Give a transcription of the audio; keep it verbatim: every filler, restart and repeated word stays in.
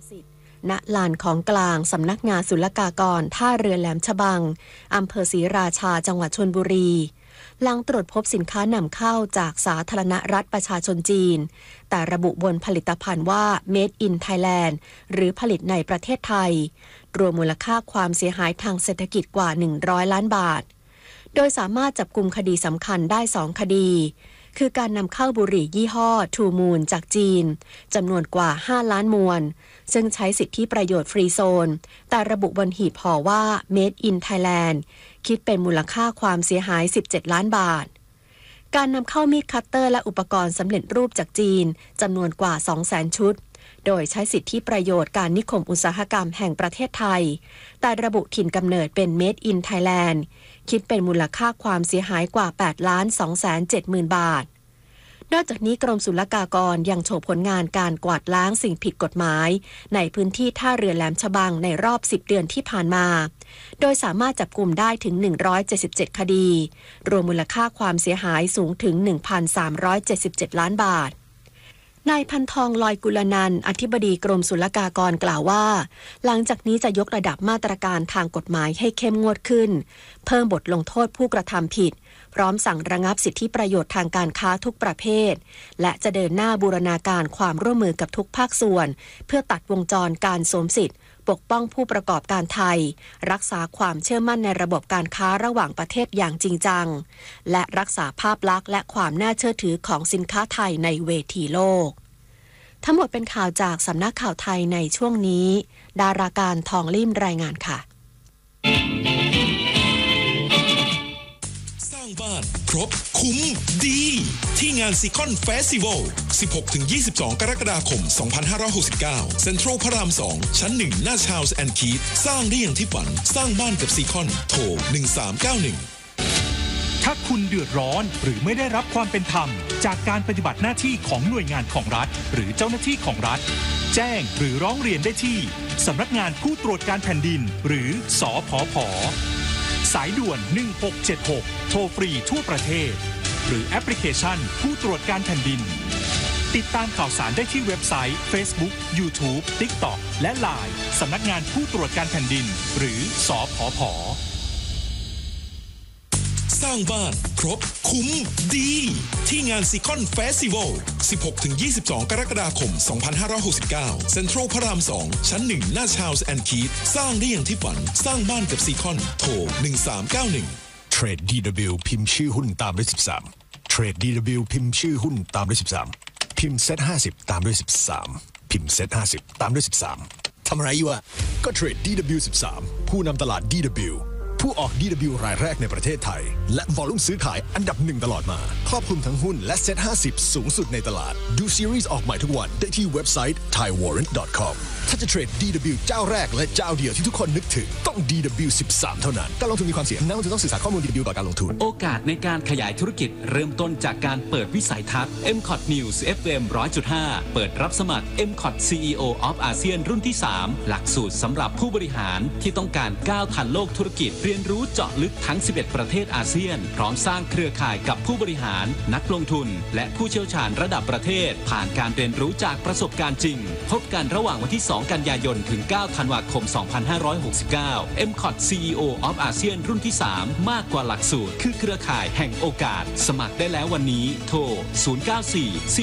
สิทธิ์ณลานของกลางสำนักงานศุลกากรท่าเรือแหลมฉบังอำเภอศรีราชาจังหวัดชลบุรีหลังตรวจพบสินค้านำเข้าจากสาธารณรัฐประชาชนจีนแต่ระบุบนผลิตภัณฑ์ว่า Made in Thailand หรือผลิตในประเทศไทยรวมมูลค่าความเสียหายทางเศรษฐกิจกว่าหนึ่งร้อยล้านบาทโดยสามารถจับกุมคดีสำคัญได้สองคดีคือการนำเข้าบุหรี่ยี่ห้อ True Moon จากจีนจำนวนกว่าห้าล้านมวนซึ่งใช้สิทธิประโยชน์ฟรีโซนแต่ระบุบนหีบห่อว่า Made in Thailand คิดเป็นมูลค่าความเสียหายสิบเจ็ดล้านบาทการนำเข้ามีดคัตเตอร์และอุปกรณ์สำเร็จรูปจากจีนจำนวนกว่า สองแสน ชุดโดยใช้สิทธิประโยชน์การนิคมอุตสาหกรรมแห่งประเทศไทยแต่ระบุถิ่นกำเนิดเป็น Made in Thailand คิดเป็นมูลค่าความเสียหายกว่า แปดล้านสองแสนเจ็ดหมื่น บาทนอกจากนี้กรมศุลกากรยังโชว์ผลงานการกวาดล้างสิ่งผิดกฎหมายในพื้นที่ท่าเรือแหลมฉบังในรอบสิบเดือนที่ผ่านมาโดยสามารถจับกุมได้ถึงหนึ่งร้อยเจ็ดสิบเจ็ดคดีรวมมูลค่าความเสียหายสูงถึง หนึ่งพันสามร้อยเจ็ดสิบเจ็ด ล้านบาทนายพันทองลอยกุลนันท์อธิบดีกรมศุลกากรกล่าวว่าหลังจากนี้จะยกระดับมาตรการทางกฎหมายให้เข้มงวดขึ้นเพิ่มบทลงโทษผู้กระทำผิดพร้อมสั่งระงับสิทธิประโยชน์ทางการค้าทุกประเภทและจะเดินหน้าบูรณาการความร่วมมือกับทุกภาคส่วนเพื่อตัดวงจรการสวมสิทธิ์ปกป้องผู้ประกอบการไทยรักษาความเชื่อมั่นในระบบการค้าระหว่างประเทศอย่างจริงจังและรักษาภาพลักษณ์และความน่าเชื่อถือของสินค้าไทยในเวทีโลกทั้งหมดเป็นข่าวจากสำนักข่าวไทยในช่วงนี้ดาราการทองลิ่มรายงานค่ะสร้างบ้านครบคุ้มดีที่งานซีคอนเฟสติวัล สิบหกถึงยี่สิบสอง กรกฎาคม สองพันห้าร้อยหกสิบเก้า เซ็นทรัลพระราม สอง ชั้น หนึ่ง หน้าชาลส์แอนด์คีธสร้างได้อย่างที่ฝันสร้างบ้านกับซีคอนโทร หนึ่งสามเก้าหนึ่งถ้าคุณเดือดร้อนหรือไม่ได้รับความเป็นธรรมจากการปฏิบัติหน้าที่ของหน่วยงานของรัฐหรือเจ้าหน้าที่ของรัฐแจ้งหรือร้องเรียนได้ที่สำนักงานผู้ตรวจการแผ่นดินหรือสผผ.สายด่วนหนึ่งหกเจ็ดหกโทรฟรีทั่วประเทศหรือแอปพลิเคชันผู้ตรวจการแผ่นดินติดตามข่าวสารได้ที่เว็บไซต์ Facebook YouTube TikTok และ ไลน์ สำนักงานผู้ตรวจการแผ่นดินหรือสผผ. สร้างบ้านครบคุ้มดีที่งานซีคอนเฟสติวัล สิบหกถึงยี่สิบสอง กรกฎาคม สองพันห้าร้อยหกสิบเก้า เซ็นทรัลพระราม สอง ชั้น หนึ่ง หน้าชาลส์แอนด์คีธสร้างได้อย่างที่ฝันสร้างบ้านกับซีคอนโทร หนึ่งสามเก้าหนึ่งเทรด ดี ดับเบิลยู พิมพ์ชื่อหุ้นตามด้วยสิบสามเทรด ดี ดับเบิลยู พิมพ์ชื่อหุ้นตามด้วยสิบสามพิมพ์เซ็ตห้าสิบตามด้วยสิบสามพิมพ์เซ็ตห้าสิบตามด้วยสิบสามทำอะไรอยู่อะก็เทรด ดี ดับเบิลยู สิบสามผู้นำตลาด ดี ดับเบิลยูผู้ออก ดี ดับเบิลยู รายแรกในประเทศไทยและวอลุ่มซื้อขายอันดับหนึ่งตลอดมาครอบคลุมทั้งหุ้นและเซ็ตห้าสิบสูงสุดในตลาดดูซีรีส์ออกใหม่ทุกวันได้ที่เว็บไซต์ ไทย วอร์เรนต์ ดอท คอม ถ้าจะเทรด ดี ดับเบิลยู เจ้าแรกและเจ้าเดียวที่ทุกคนนึกถึงต้อง ดี ดับเบิลยู สิบสามเท่านั้นการลงทุนมีความเสี่ยงนักลงทุนต้องศึกษาข้อมูล ดี ดับเบิลยู ก่อนการลงทุนโอกาสในการขยายธุรกิจเริ่มต้นจากการเปิดวิสัยทัศน์ เอ็ม คอท News เอฟ เอ็ม หนึ่งร้อยจุดห้า เปิดรับสมัคร เอ็ม คอท ซี อี โอ of อาเซียนรุ่นที่สามหลักสูตรสำหรับผู้บริหารที่ต้องการก้าวทันโลกธุรกิจเรียนรู้เจาะลึกทั้งสิบเอ็ดประเทศอาเซียนพร้อมสร้างเครือข่ายกับผู้บริหารนักลงทุนและผู้เชี่ยวชาญระดับประเทศผ่านการเรียนรู้จากประสบการณ์จริงพบกันระหว่างวันที่สองกันยายนถึงเก้าธันวาคมสองพันห้าร้อยหกสิบเก้า เอ็ม คอท ซี อี โอ of อาเซียนรุ่นที่สามมากกว่าหลักสูตรคือเครือข่ายแห่งโอกาสสมัครได้แล้ววันนี้โทรศูนย์ เก้า สี่